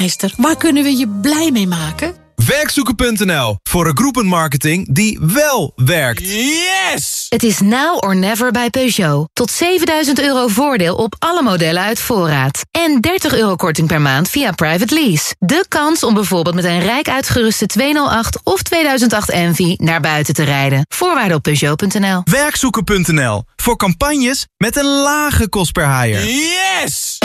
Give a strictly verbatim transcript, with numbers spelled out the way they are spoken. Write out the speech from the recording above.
Meester, waar kunnen we je blij mee maken? Werkzoeken punt n l voor een groepenmarketing die wel werkt. Yes! Het is now or never bij Peugeot. Tot zevenduizend euro voordeel op alle modellen uit voorraad. En dertig euro korting per maand via private lease. De kans om bijvoorbeeld met een rijk uitgeruste tweehonderdacht of tweeduizend acht Envy naar buiten te rijden. Voorwaarden op Peugeot punt n l. Werkzoeken punt n l voor campagnes met een lage kost per haaier. Yes!